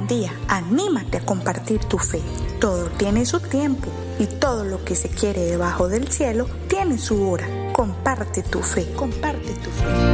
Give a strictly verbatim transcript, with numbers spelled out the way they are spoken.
un día, anímate a compartir tu fe. Todo tiene su tiempo y todo lo que se quiere debajo del cielo tiene su hora. Comparte tu fe, comparte tu fe.